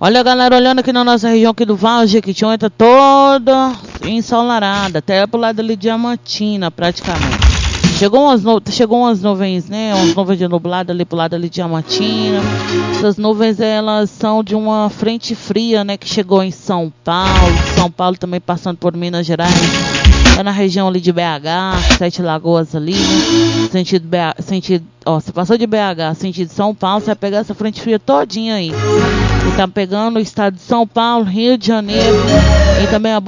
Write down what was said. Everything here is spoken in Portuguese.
Olha, galera, olhando aqui na nossa região aqui do Vale, Jequitinhonha tá toda ensolarada, até pro lado ali de Diamantina, praticamente. Chegou umas nuvens, né? Umas nuvens de nublado ali pro lado ali de Diamantina. Essas nuvens, elas são de uma frente fria, né? Que chegou em São Paulo. São Paulo também passando por Minas Gerais. É na região ali de BH, Sete Lagoas ali, né? Você passou de BH, sentido São Paulo, você vai pegar essa frente fria todinha aí. E tá pegando o estado de São Paulo, Rio de Janeiro e também a